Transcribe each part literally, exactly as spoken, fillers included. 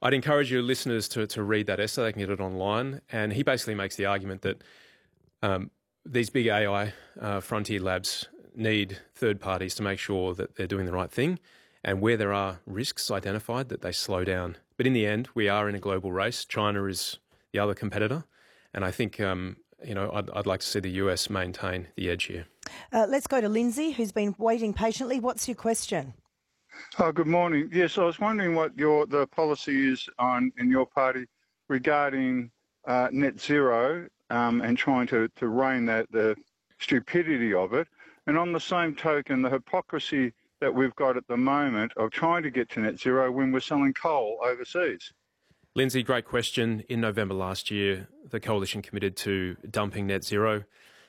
I'd encourage your listeners to, to read that essay. They can get it online. And he basically makes the argument that um, these big A I uh, frontier labs need third parties to make sure that they're doing the right thing, and where there are risks identified, that they slow down. But in the end, we are in a global race. China is the other competitor. And I think, um, you know, I'd, I'd like to see the U S maintain the edge here. Uh, let's go to Lindsay, who's been waiting patiently. What's your question? Oh, good morning. Yes, I was wondering what your the policy is on in your party regarding uh, net zero um, and trying to, to rein that the stupidity of it. And on the same token, the hypocrisy that we've got at the moment of trying to get to net zero when we're selling coal overseas. Lindsay, great question. In November last year, the Coalition committed to dumping net zero,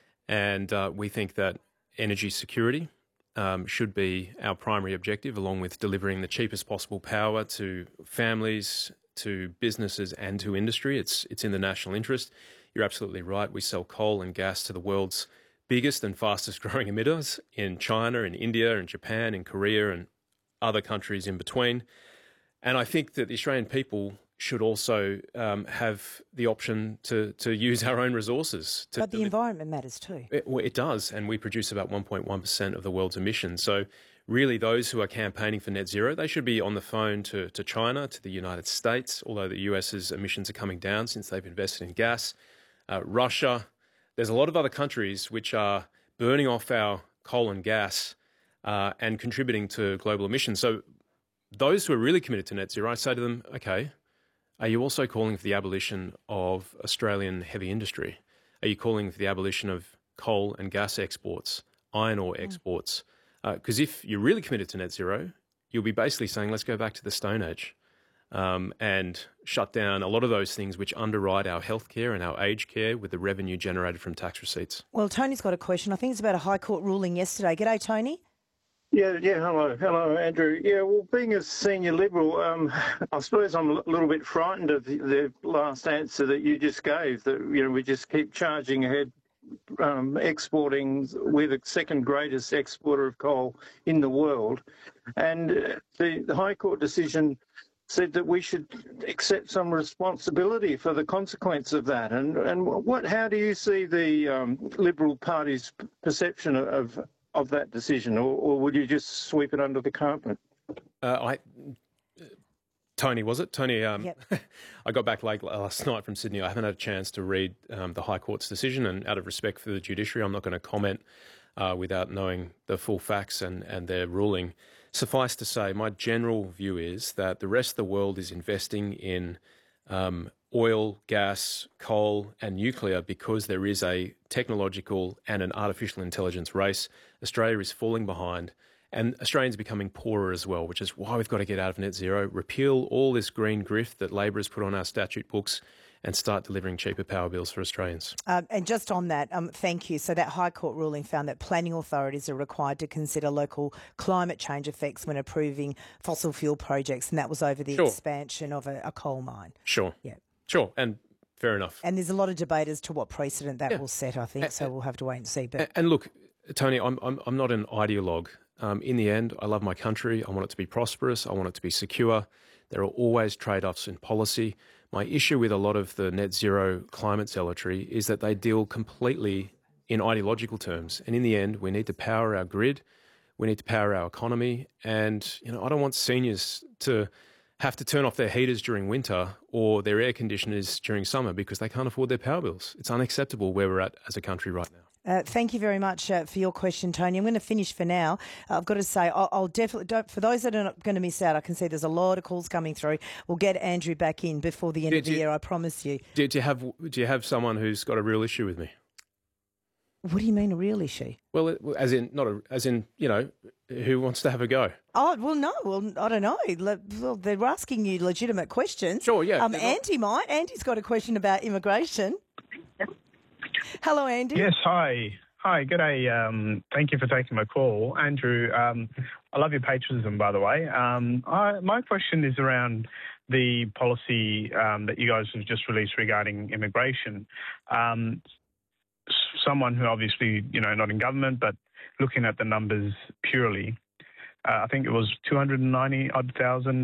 and uh, we think that energy security um, should be our primary objective, along with delivering the cheapest possible power to families, to businesses and to industry. It's, it's in the national interest. You're absolutely right. We sell coal and gas to the world's biggest and fastest growing emitters in China, in India, in Japan, in Korea, and other countries in between. And I think that the Australian people should also um, have the option to, to use our own resources. To, but the to, environment matters too. It, well, it does, and we produce about one point one percent of the world's emissions. So really those who are campaigning for net zero, they should be on the phone to, to China, to the United States, although the US's emissions are coming down since they've invested in gas. Uh, Russia, there's a lot of other countries which are burning off our coal and gas uh, and contributing to global emissions. So those who are really committed to net zero, I say to them, okay, are you also calling for the abolition of Australian heavy industry? Are you calling for the abolition of coal and gas exports, iron ore exports? Because uh, if you're really committed to net zero, you'll be basically saying, let's go back to the Stone Age um, and shut down a lot of those things which underwrite our healthcare and our aged care with the revenue generated from tax receipts. Well, Tony's got a question. I think it's about a High Court ruling yesterday. G'day, Tony. Yeah, yeah, hello, hello, Andrew. Yeah, well, being a senior Liberal, um, I suppose I'm a little bit frightened of the, the last answer that you just gave, that, you know, we just keep charging ahead, um, exporting, we're the second greatest exporter of coal in the world. And uh, the, the High Court decision said that we should accept some responsibility for the consequence of that. And and what, how do you see the um, Liberal Party's perception of of that decision, or, or would you just sweep it under the carpet? Uh, I, Tony, was it? Tony, um, yep. I got back late last night from Sydney. I haven't had a chance to read um, the High Court's decision, and out of respect for the judiciary, I'm not going to comment uh, without knowing the full facts and, and their ruling. Suffice to say, my general view is that the rest of the world is investing in um, oil, gas, coal and nuclear because there is a technological and an artificial intelligence race. Australia is falling behind, and Australians are becoming poorer as well, which is why we've got to get out of net zero, repeal all this green grift that Labor has put on our statute books and start delivering cheaper power bills for Australians. Um, and just on that, um, thank you. So that High Court ruling found that planning authorities are required to consider local climate change effects when approving fossil fuel projects, and that was over the Sure. expansion of a, a coal mine. Sure. Yeah. Sure, and fair enough. And there's a lot of debate as to what precedent that Yeah. will set, I think, And, so we'll have to wait and see. But And, and look, Tony, I'm, I'm, I'm not an ideologue. Um, in the end, I love my country. I want it to be prosperous. I want it to be secure. There are always trade-offs in policy. My issue with a lot of the net zero climate zealotry is that they deal completely in ideological terms. And in the end, we need to power our grid. We need to power our economy. And, you know, I don't want seniors to have to turn off their heaters during winter or their air conditioners during summer because they can't afford their power bills. It's unacceptable where we're at as a country right now. Uh, thank you very much uh, for your question, Tony. I'm going to finish for now. Uh, I've got to say, I'll, I'll definitely, don't, for those that are not going to miss out, I can see there's a lot of calls coming through. We'll get Andrew back in before the end Do- of the do- year, I promise you. Do, do you have do you have someone who's got a real issue with me? What do you mean a real issue? Well, it- as in not a, as in you know, who wants to have a go? Oh, well, no. Well, I don't know. Le- Well, they're asking you legitimate questions. Sure, yeah. Um, They're not- Andy might. Andy's got a question about immigration. Hello, Andy. Yes, hi. Hi, g'day. Um, thank you for taking my call. Andrew, um, I love your patriotism, by the way. Um, I, my question is around the policy um, that you guys have just released regarding immigration. Um, s- someone who obviously, you know, not in government, but looking at the numbers purely, uh, I think it was two hundred ninety odd thousand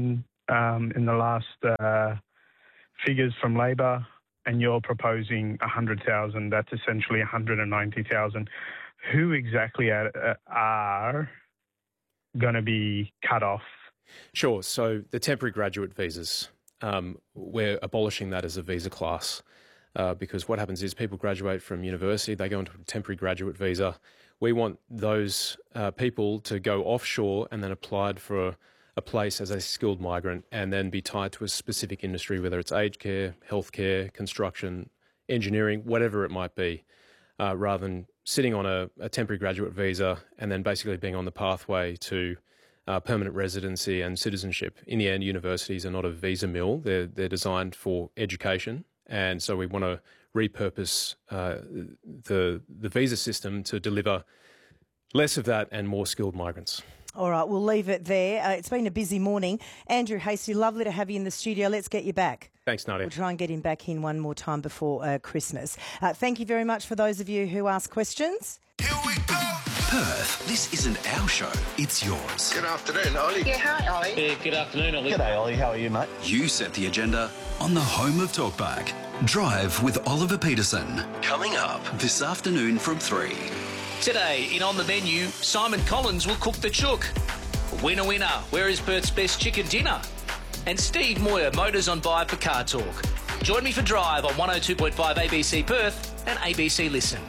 um, in the last uh, figures from Labor, and you're proposing one hundred thousand. That's essentially one hundred ninety thousand. Who exactly are, are going to be cut off? Sure. So the temporary graduate visas, um, we're abolishing that as a visa class uh, because what happens is people graduate from university, they go into a temporary graduate visa. We want those uh, people to go offshore and then apply for a, a place as a skilled migrant and then be tied to a specific industry, whether it's aged care, healthcare, construction, engineering, whatever it might be, uh, rather than sitting on a, a temporary graduate visa and then basically being on the pathway to Uh, permanent residency and citizenship. In the end, universities are not a visa mill. They're, they're designed for education. And so we want to repurpose uh, the, the visa system to deliver less of that and more skilled migrants. All right, we'll leave it there. Uh, it's been a busy morning. Andrew Hastie, lovely to have you in the studio. Let's get you back. Thanks, Nadia. We'll try and get him back in one more time before uh, Christmas. Uh, thank you very much for those of you who asked questions. Here we go. Perth, this isn't our show, it's yours. Good afternoon, Ollie. Yeah, hi, Ollie. Yeah, good afternoon, Ollie. G'day, Ollie. How are you, mate? You set the agenda on the home of Talkback. Drive with Oliver Peterson. Coming up this afternoon from three. Today, in On the Menu, Simon Collins will cook the chook. Winner, winner, where is Perth's best chicken dinner? And Steve Moyer motors on Vibe for Car Talk. Join me for Drive on one oh two point five A B C Perth and A B C Listen.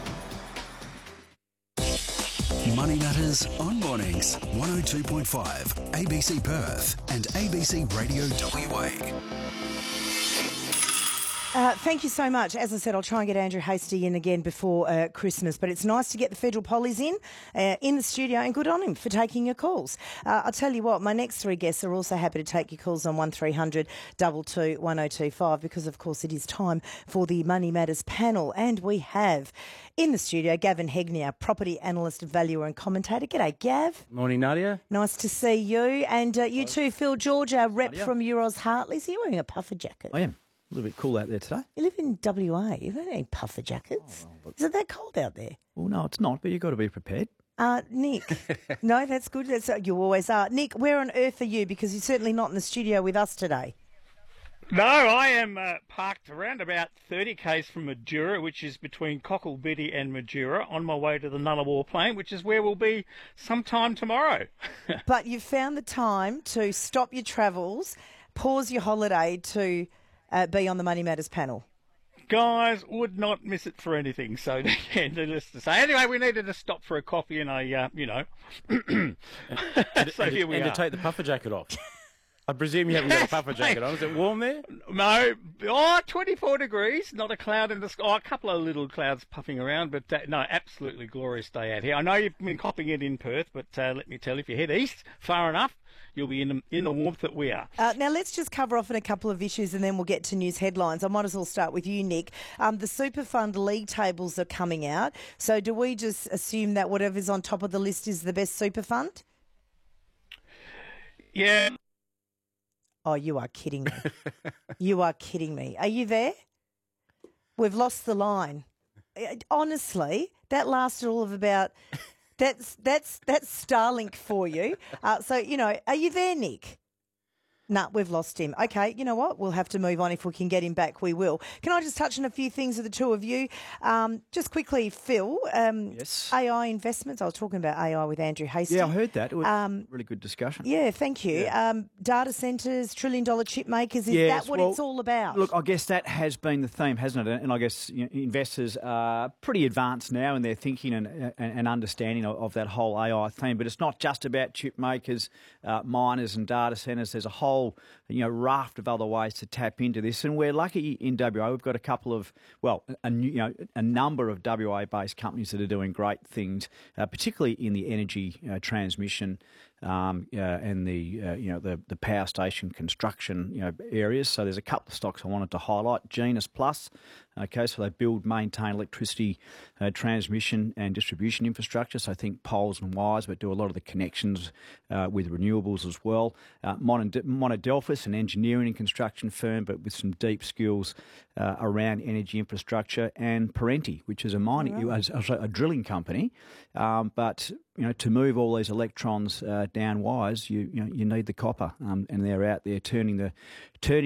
Money Matters on Mornings, one oh two point five, A B C Perth and A B C Radio W A. Uh, thank you so much. As I said, I'll try and get Andrew Hastie in again before uh, Christmas, but it's nice to get the federal pollies in, uh, in the studio, and good on him for taking your calls. Uh, I'll tell you what, my next three guests are also happy to take your calls on one three hundred two two one oh two five because, of course, it is time for the Money Matters panel, and we have in the studio Gavin Hegnier, property analyst, valuer and commentator. G'day, Gav. Morning, Nadia. Nice to see you. And uh, you too, Phil George, our rep Nadia. From Euros Hartley's. Are you wearing a puffer jacket? I am. A little bit cool out there today. You live in W A. You don't need puffer jackets. Oh, well, Is it that cold out there? Well, no, it's not, but you've got to be prepared. Uh, Nick. No, that's good. That's uh, you always are. Nick, where on earth are you? Because you're certainly not in the studio with us today. No, I am uh, parked around about thirty kays from Madura, which is between Cocklebiddy and Madura, on my way to the Nullarbor Plain, which is where we'll be sometime tomorrow. But you've found the time to stop your travels, pause your holiday to uh, be on the Money Matters panel. Guys, would not miss it for anything. So, yeah, needless to say. Anyway, we needed to stop for a coffee and a, uh, you know. and, so and, here we and are. to take the puffer jacket off. I presume you haven't got a puffer jacket on. Is it warm there? No. Oh, twenty-four degrees. Not a cloud in the sky. Oh, a couple of little clouds puffing around. But, uh, no, absolutely glorious day out here. I know you've been copping it in Perth, but uh, let me tell you, if you head east far enough, you'll be in the, in the warmth that we are. Uh, now, let's just cover off on a couple of issues and then we'll get to news headlines. I might as well start with you, Nick. Um, the Super Fund league tables are coming out. So do we just assume that whatever's on top of the list is the best Super Fund? Yeah. Oh, you are kidding me. You are kidding me. Are you there? We've lost the line. Honestly, that lasted all of about... That's that's that's Starlink for you. Uh, so, you know, are you there, Nick? Nah, we've lost him. Okay, you know what? We'll have to move on. If we can get him back, we will. Can I just touch on a few things with the two of you? Um, just quickly, Phil, um, yes. A I investments. I was talking about A I with Andrew Hastie. Yeah, I heard that. It was um, a really good discussion. Yeah, thank you. Yeah. Um, data centres, trillion-dollar chip makers, is yes, that what well, it's all about? Look, I guess that has been the theme, hasn't it? And I guess you know, investors are pretty advanced now in their thinking and, and, and understanding of, of that whole A I theme. But it's not just about chip makers, uh, miners and data centres. There's a whole you know, raft of other ways to tap into this. And we're lucky in W A. We've got a couple of, well, a, you know, a number of W A-based companies that are doing great things, uh, particularly in the energy uh, transmission um, uh, and the, uh, you know, the, the power station construction, you know, areas. So there's a couple of stocks I wanted to highlight. Genus Plus, okay, so they build, maintain electricity uh, transmission and distribution infrastructure. So I think poles and wires, but do a lot of the connections uh, with renewables as well. Uh, Monadelphous, an engineering and construction firm, but with some deep skills uh, around energy infrastructure, and Parenti, which is a mining, right. a, a drilling company, um, but you know, to move all these electrons uh, down wires, you you know, you need the copper, um, and they're out there turning the turning